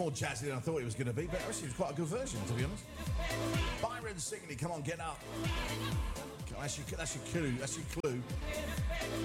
more jazzy than I thought it was going to be, but actually it was quite a good version, to be honest. Byron Sigley, come on, get up. That's your clue.